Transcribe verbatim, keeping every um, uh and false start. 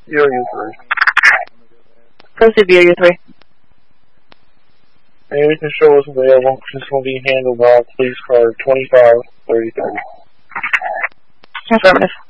Area three. Proceed to Area three. And we can show us available. This will be handled by police car twenty-five thirty-three. Affirmative.